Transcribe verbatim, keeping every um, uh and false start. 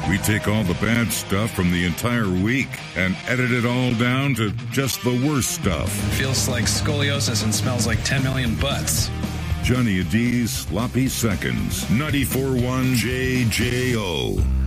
We take all the bad stuff from the entire week and edit it all down to just the worst stuff. Feels like scoliosis and smells like ten million butts. Johnny D's Sloppy Seconds, ninety-four point one J J O.